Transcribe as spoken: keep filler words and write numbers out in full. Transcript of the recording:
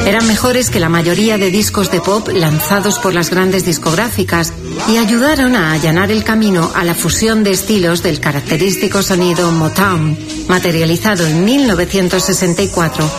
Eran mejores que la mayoría de discos de pop lanzados por las grandes discográficas y ayudaron a allanar el camino a la fusión de estilos del característico sonido Motown, materializado en mil novecientos sesenta y cuatro